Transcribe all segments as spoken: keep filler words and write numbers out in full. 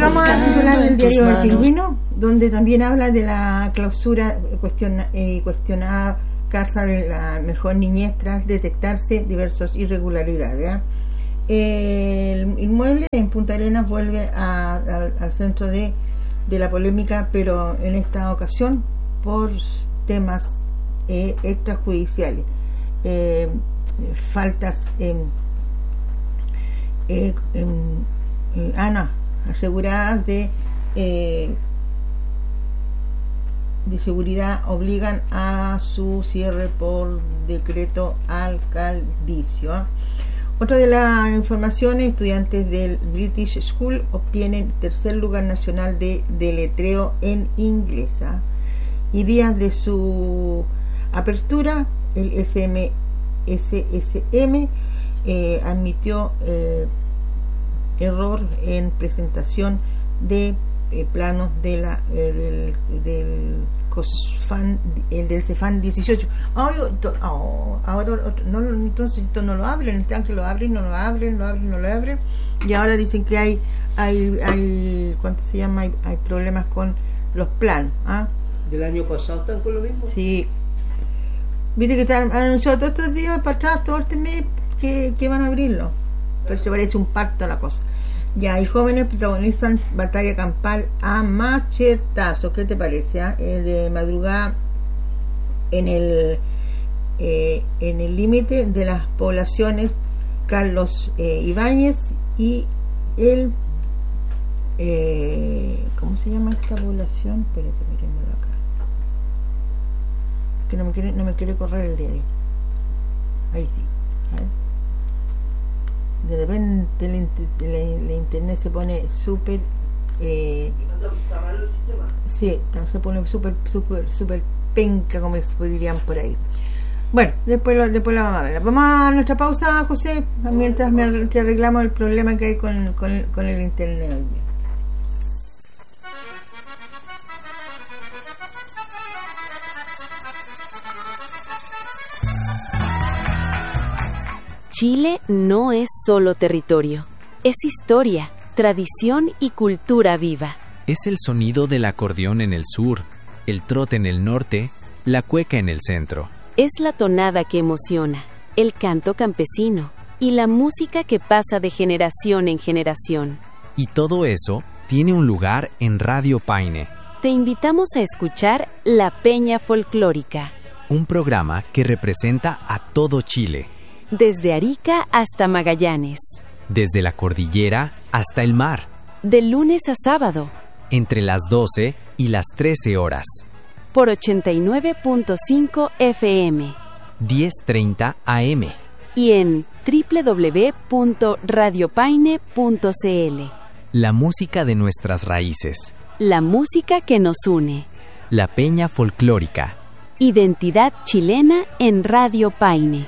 Vamos a titular el diario El Pingüino, donde también habla de la clausura cuestiona, eh, cuestionada casa de la mejor niñez tras detectarse diversas irregularidades. ¿eh? El inmueble en Punta Arenas vuelve a, a, al centro de, de la polémica, pero en esta ocasión por temas eh, extrajudiciales, eh, faltas en, eh, en, en ah, no, aseguradas de eh, de seguridad obligan a su cierre por decreto alcaldicio. ¿eh? Otra de las informaciones, estudiantes del British School obtienen tercer lugar nacional de deletreo en inglés. ¿eh? Y días de su apertura, el S M S S M eh, admitió eh, error en presentación de eh, planos de la eh, del, del COSFAN, el del CEFAN dieciocho. Oh, to, oh, ahora otro, no, entonces esto no lo abren, están que lo abren, no lo abren, lo abren, no lo abren, y ahora dicen que hay hay hay ¿cuánto se llama? Hay, hay problemas con los planos. ¿ah? ¿Del año pasado están con lo mismo? Sí. Viste que están anunciado todos estos días para atrás, todo este mes, que, que van a abrirlo. Pero se parece un parto a la cosa. Ya, y jóvenes protagonizan batalla campal a machetazos. ¿Qué te parece? Ah? Eh, de madrugada en el eh, en el límite de las poblaciones Carlos eh, Ibáñez y el eh, ¿cómo se llama esta población? Espérate, mirémoslo acá. Que no me quiere, no me quiere correr el diario. Ahí sí. ¿eh? De repente la, la, la internet se pone súper eh, sí, se pone súper súper súper penca, como se dirían por ahí. Bueno, después lo, después la vamos a ver. Vamos a nuestra pausa, José, mientras me arreglamos el problema que hay con, con, con el internet hoy día. Chile no es solo territorio, es historia, tradición y cultura viva. Es el sonido del acordeón en el sur, el trote en el norte, la cueca en el centro. Es la tonada que emociona, el canto campesino y la música que pasa de generación en generación. Y todo eso tiene un lugar en Radio Paine. Te invitamos a escuchar La Peña Folclórica, un programa que representa a todo Chile. Desde Arica hasta Magallanes. Desde la cordillera hasta el mar. De lunes a sábado. Entre las doce y las trece horas. Por ochenta y nueve punto cinco F M. diez treinta A M. Y en doble u doble u doble u punto radio paine punto c l. La música de nuestras raíces. La música que nos une. La Peña Folclórica. Identidad chilena en Radio Paine.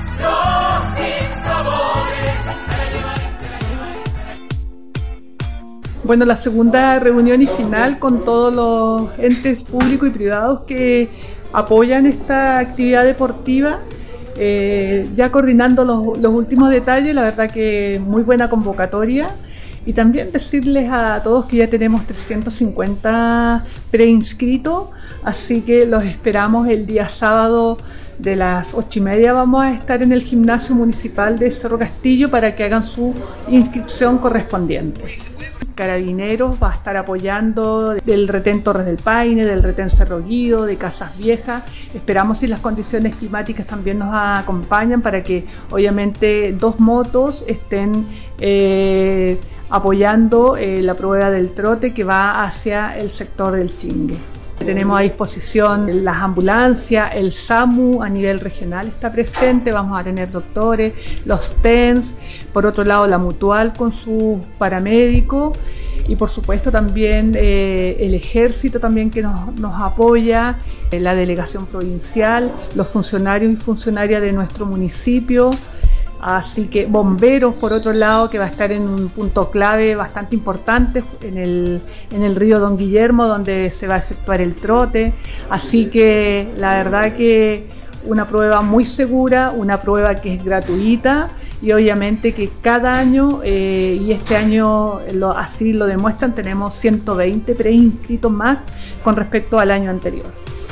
Bueno, la segunda reunión y final con todos los entes públicos y privados que apoyan esta actividad deportiva, eh, ya coordinando los, los últimos detalles. La verdad que muy buena convocatoria, y también decirles a todos que ya tenemos trescientos cincuenta preinscritos, así que los esperamos el día sábado de las ocho y media. Vamos a estar en el gimnasio municipal de Cerro Castillo para que hagan su inscripción correspondiente. Carabineros va a estar apoyando del retén Torres del Paine, del retén Cerro Guido, de Casas Viejas. Esperamos si las condiciones climáticas también nos acompañan para que obviamente dos motos estén eh, apoyando eh, la prueba del trote que va hacia el sector del Chingue. Tenemos a disposición las ambulancias, el SAMU a nivel regional está presente, vamos a tener doctores, los T E N S, por otro lado la Mutual con sus paramédicos, y por supuesto también eh, el ejército también que nos, nos apoya, eh, la delegación provincial, los funcionarios y funcionarias de nuestro municipio. Así que bomberos, por otro lado, que va a estar en un punto clave bastante importante en el, en el río Don Guillermo, donde se va a efectuar el trote. Así que la verdad que una prueba muy segura, una prueba que es gratuita y obviamente que cada año, eh, y este año lo, así lo demuestran, tenemos ciento veinte preinscritos más con respecto al año anterior.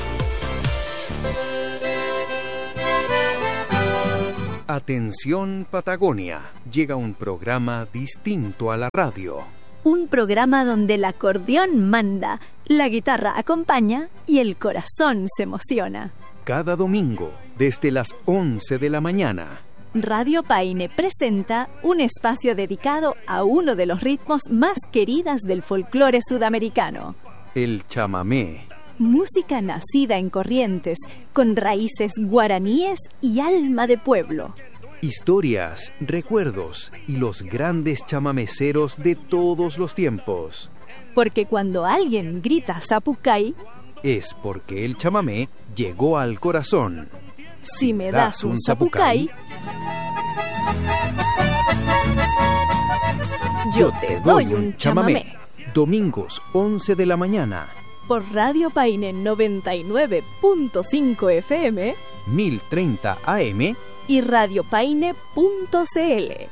Atención Patagonia, llega un programa distinto a la radio. Un programa donde el acordeón manda, la guitarra acompaña y el corazón se emociona. Cada domingo, desde las once de la mañana. Radio Paine presenta un espacio dedicado a uno de los ritmos más queridas del folclore sudamericano. El chamamé. Música nacida en Corrientes, con raíces guaraníes y alma de pueblo. Historias, recuerdos y los grandes chamameceros de todos los tiempos. Porque cuando alguien grita Zapucay, es porque el chamamé llegó al corazón. Si me das un Zapucay, yo te doy un chamamé. Domingos, once de la mañana. Por Radio Paine noventa y nueve punto cinco F M, mil treinta A M y radiopaine punto c l.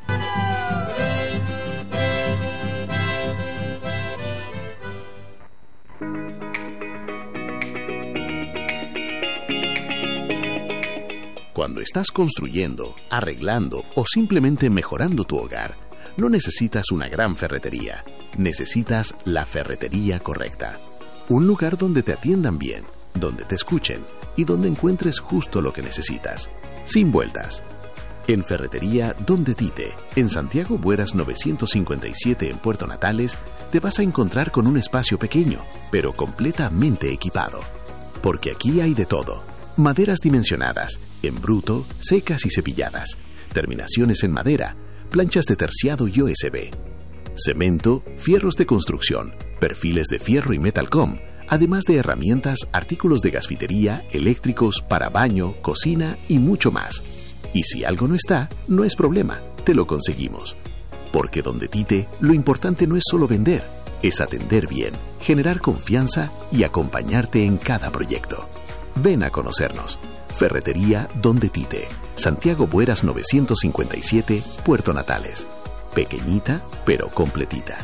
Cuando estás construyendo, arreglando o simplemente mejorando tu hogar, no necesitas una gran ferretería, necesitas la ferretería correcta. Un lugar donde te atiendan bien, donde te escuchen y donde encuentres justo lo que necesitas, sin vueltas. En Ferretería Donde Tite, en Santiago Bueras novecientos cincuenta y siete en Puerto Natales, te vas a encontrar con un espacio pequeño, pero completamente equipado. Porque aquí hay de todo. Maderas dimensionadas, en bruto, secas y cepilladas, terminaciones en madera, planchas de terciado y O S B, cemento, fierros de construcción, perfiles de fierro y metalcom, además de herramientas, artículos de gasfitería, eléctricos, para baño, cocina y mucho más. Y si algo no está, no es problema, te lo conseguimos. Porque Donde Tite, lo importante no es solo vender, es atender bien, generar confianza y acompañarte en cada proyecto. Ven a conocernos. Ferretería Donde Tite, Santiago Bueras novecientos cincuenta y siete, Puerto Natales. Pequeñita, pero completita.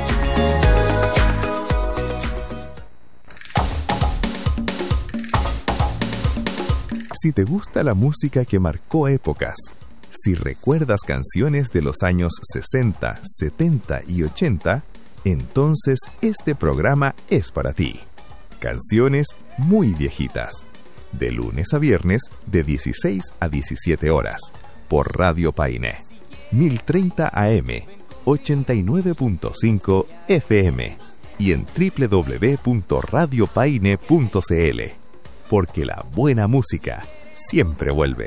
Si te gusta la música que marcó épocas, si recuerdas canciones de los años sesenta, setenta y ochenta, entonces este programa es para ti. Canciones muy viejitas. De lunes a viernes, de dieciséis a diecisiete horas, por Radio Paine. mil treinta A M, ochenta y nueve punto cinco F M y en doble u doble u doble u punto radio paine punto c l. Porque la buena música siempre vuelve.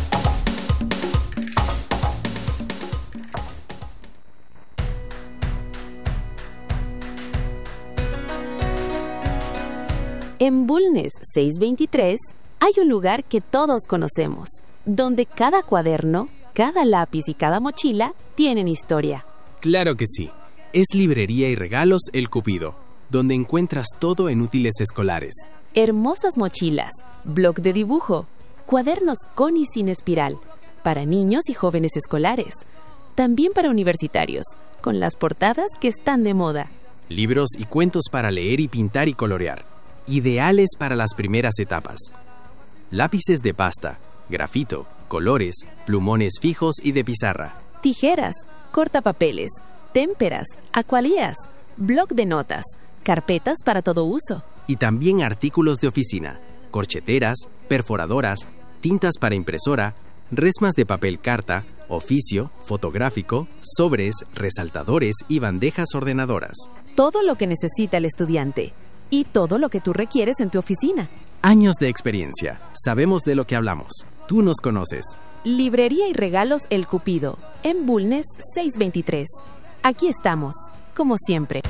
En Bulnes seiscientos veintitrés hay un lugar que todos conocemos, donde cada cuaderno, cada lápiz y cada mochila tienen historia. Claro que sí. Es Librería y Regalos El Cupido, donde encuentras todo en útiles escolares. Hermosas mochilas, bloc de dibujo, cuadernos con y sin espiral, para niños y jóvenes escolares. También para universitarios, con las portadas que están de moda. Libros y cuentos para leer y pintar y colorear, ideales para las primeras etapas. Lápices de pasta, grafito, colores, plumones fijos y de pizarra. Tijeras, cortapapeles, témperas, acualías, bloc de notas, carpetas para todo uso. Y también artículos de oficina, corcheteras, perforadoras, tintas para impresora, resmas de papel carta, oficio, fotográfico, sobres, resaltadores y bandejas ordenadoras. Todo lo que necesita el estudiante y todo lo que tú requieres en tu oficina. Años de experiencia. Sabemos de lo que hablamos. Tú nos conoces. Librería y Regalos El Cupido, en Bulnes seiscientos veintitrés. Aquí estamos, como siempre.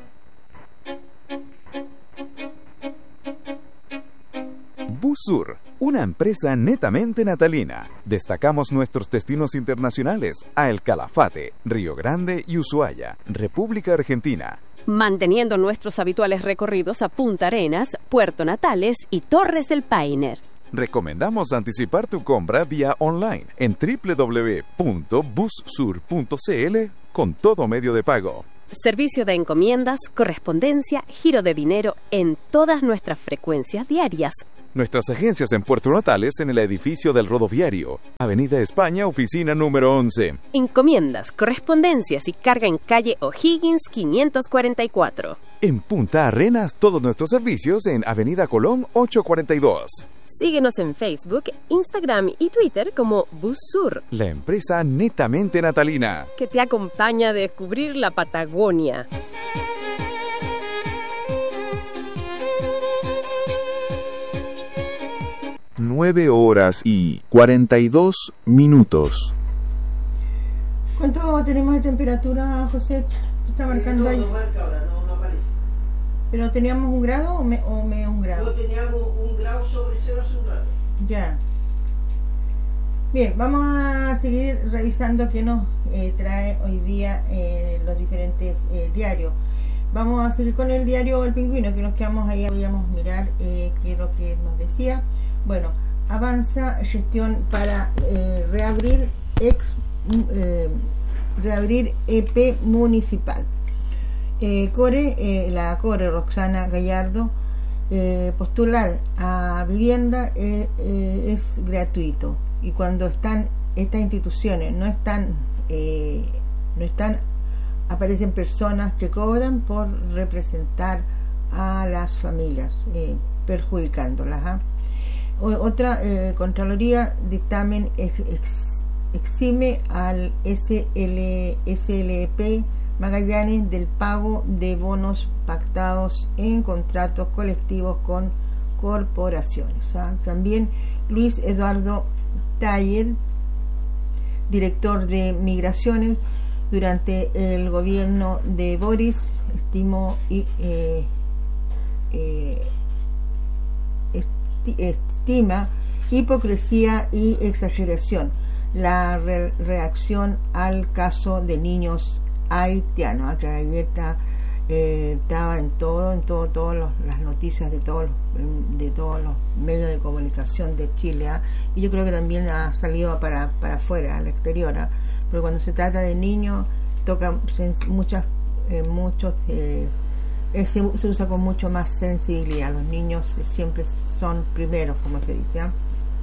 Busur, una empresa netamente natalina. Destacamos nuestros destinos internacionales a El Calafate, Río Grande y Ushuaia, República Argentina. Manteniendo nuestros habituales recorridos a Punta Arenas, Puerto Natales y Torres del Paine. Recomendamos anticipar tu compra vía online en doble u doble u doble u punto bussur punto c l con todo medio de pago. Servicio de encomiendas, correspondencia, giro de dinero en todas nuestras frecuencias diarias. Nuestras agencias en Puerto Natales en el edificio del Rodoviario, Avenida España, oficina número once. Encomiendas, correspondencias y carga en calle O'Higgins quinientos cuarenta y cuatro. En Punta Arenas, todos nuestros servicios en Avenida Colón ochocientos cuarenta y dos. Síguenos en Facebook, Instagram y Twitter como Bussur, la empresa netamente natalina que te acompaña a descubrir la Patagonia. Nueve horas y cuarenta y dos minutos. ¿Cuánto tenemos de temperatura, José? ¿Qué está marcando no, ahí? No marca ahora, no, no aparece. ¿Pero teníamos un grado o, me, o medio un grado? No teníamos un grado sobre cero hace un rato. Ya. Bien, vamos a seguir revisando qué nos eh, trae hoy día eh, los diferentes eh, diarios. Vamos a seguir con el diario El Pingüino, que nos quedamos ahí, podíamos mirar eh, qué es lo que nos decía. Bueno, avanza gestión para eh, reabrir ex, eh, reabrir E P municipal. Eh, Core, eh, la Core Roxana Gallardo, eh, postular a vivienda eh, eh, es gratuito, y cuando están estas instituciones no están eh, no están aparecen personas que cobran por representar a las familias, eh, perjudicándolas. ¿eh? Otra eh, Contraloría dictamen ex, ex, exime al S L, S L P Magallanes del pago de bonos pactados en contratos colectivos con corporaciones. ¿ah? También Luis Eduardo Taller, director de Migraciones, durante el gobierno de Boris, estimó eh, eh, esti, estima hipocresía y exageración la re, reacción al caso de niños haitianos, que ayer está, eh, estaba en todo, en todo, todas las noticias de todos de todos los medios de comunicación de Chile, ¿eh? Y yo creo que también ha salido para para afuera, al exterior, ¿eh? Porque cuando se trata de niños toca muchas eh, muchos eh, se, se usa con mucho más sensibilidad. Los niños siempre son primeros, como se dice, ¿eh?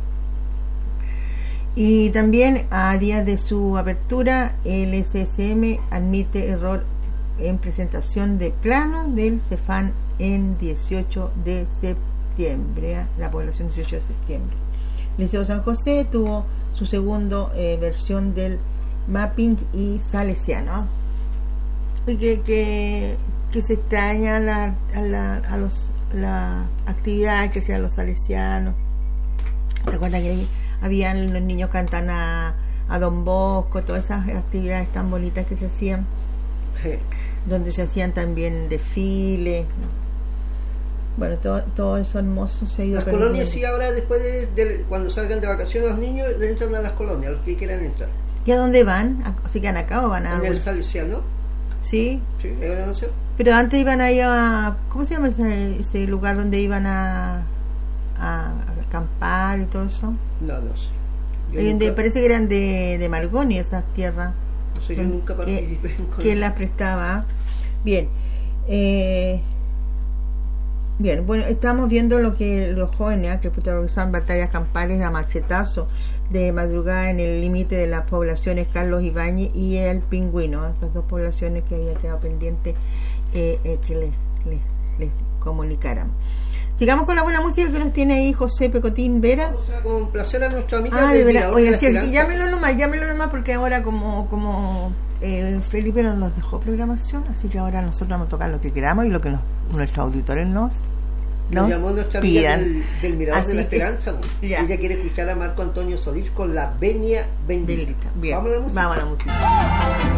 Y también a días de su apertura, el S S M admite error en presentación de planos del CEFAN en dieciocho de septiembre, ¿eh? La población dieciocho de septiembre. El Liceo San José tuvo su segundo eh, versión del mapping y salesiano, y que, que, que se extraña la, a, la, a los la actividad que hacían los salesianos. ¿Te acuerdas que habían los niños cantan a, a Don Bosco, todas esas actividades tan bonitas que se hacían, sí, donde se hacían también desfiles? Bueno, todo, todo eso hermoso se ha ido las perdiendo. Colonias sí, ahora después de, de cuando salgan de vacaciones los niños entran a las colonias, los que quieran entrar. ¿Y a dónde van? ¿Se quedan acá o van a...? En el Salesiano. Sí. Sí, ¿hay una nación? Pero antes iban ahí a... ¿Cómo se llama ese, ese lugar donde iban a, a, a acampar y todo eso? No, no sé. Yo y donde nunca... parece que eran de, de Margoni esas tierras. No sé, yo nunca participé que, en Colonia. Que las prestaba. Bien. Eh, bien, bueno, estamos viendo lo que los jóvenes que protagonizaban batallas campales a machetazo de madrugada en el límite de las poblaciones Carlos Ibáñez y El Pingüino, esas dos poblaciones que había quedado pendiente eh, eh, que les, les, les comunicaran. Sigamos con la buena música que nos tiene ahí José Pecotín Vera. Vamos a complacer a nuestro amigo. Ah, de verdad. Oye, sí, llámelo nomás, llámelo nomás, porque ahora como como eh, Felipe no nos dejó programación, así que ahora nosotros vamos a tocar lo que queramos y lo que nos, nuestros auditores nos Nos llamó nuestra amiga del, del Mirador así de la Esperanza. Que, ella quiere escuchar a Marco Antonio Solís con la Venia Bendita. Bien. Vamos a la música. Vamos a la música.